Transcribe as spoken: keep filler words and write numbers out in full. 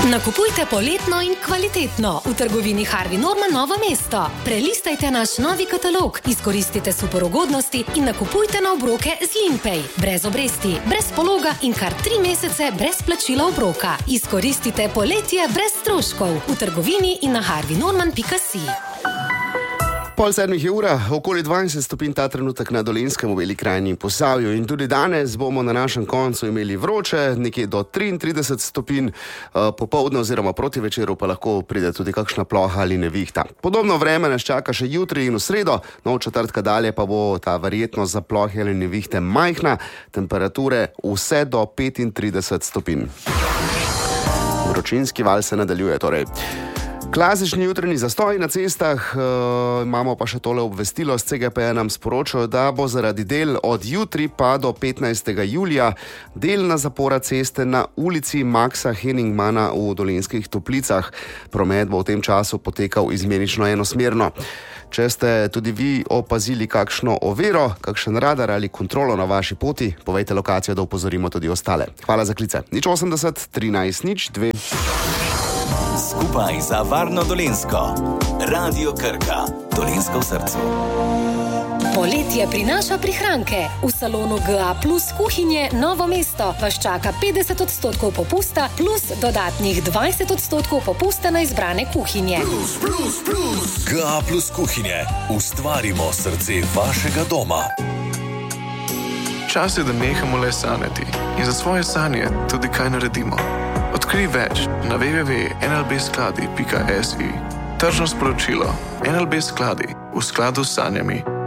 Nakupujte poletno in kvalitetno v trgovini Harvey Norman Novo mesto. Prelistajte naš novi katalog, izkoristite super ugodnosti in nakupujte na obroke z Limpay. Brez obresti, brez pologa in kar tri mesece brez plačila obroka. Izkoristite poletje brez stroškov v trgovini in na harvey norman pika si. Pol sedmih je ura, okoli dvajset stopinj ta trenutek na Dolenjskem, v Beli krajini in Posavju. In tudi danes bomo na našem koncu imeli vroče, nekje do triintrideset stopinj, popoldne oziroma proti večeru pa lahko pride tudi kakšna ploha ali nevihta. Podobno vreme nas čaka še jutri in v sredo, no v četrtka dalje pa bo ta verjetnost za plohe ali nevihte majhna, temperature vse do petintrideset stopinj. Vročinski val se nadaljuje torej. Klasični jutranji zastoj na cestah, e, imamo pa še tole obvestilo, s C G P nam sporočajo, da bo zaradi del od jutri pa do petnajstega julija delna zapora ceste na ulici Maxa Henningmana v Dolenjskih Toplicah. Promet bo v tem času potekal izmenično enosmerno. Če ste tudi vi opazili kakšno oviro, kakšen radar ali kontrolo na vaši poti, povejte lokacijo, da opozorimo tudi ostale. Hvala za klice. nič osemdeset, trinajst, nič dve. Skupaj za varno Dolenjsko. Radio Krka. Dolenjsko v srcu. Poletje prinaša prihranke. V salonu G A plus kuhinje Novo mesto vas čaka petdeset odstotkov popusta plus dodatnih dvajset odstotkov popusta na izbrane kuhinje. Plus, plus, plus. G A plus kuhinje. Ustvarimo srce vašega doma. Čas je, da nehamo le sanjati in za svoje sanje tudi kaj naredimo. Odkrij več na w w w pika n l b skladi pika s i. Tržno sporočilo. N L B skladi v skladu s sanjami.